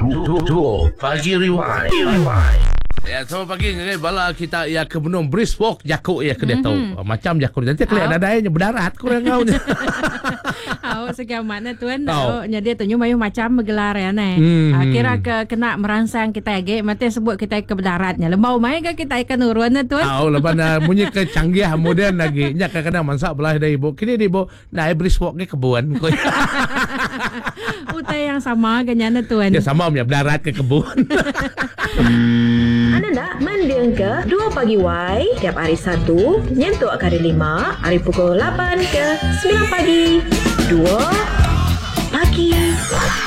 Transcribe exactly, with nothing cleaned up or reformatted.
Duo Pagi Rewind. Ya, selamat pagi ngai bala kita ya ke benung brisk walk jakuk ya ke dia tahu. Macam jakuk nanti kelihatan ada yang berdarat kurang kau ni. Awak sekian mana tuan? Oh. Oh, jadi tunjuk mayu macam bergelar ya ne. Hmm. Ah, kira ke kena merangsang kita age mati sebut kita ke berdaratnya. Lembau mai ke kita akan urun tuan? Tahu lepas na bunyi ke canggih moden lagi. Nya kadang mansak belah dari ibu. Kini di ibu naik brisk walk ke kebun. Utai yang sama ganyana tuan. Ya sama punya berdarat ke kebun. Anda nak mendengar ke Dua Pagi Y tiap hari Sabtu nyentuh kali lima hari pukul lapan ke sembilan pagi. Dua Pagi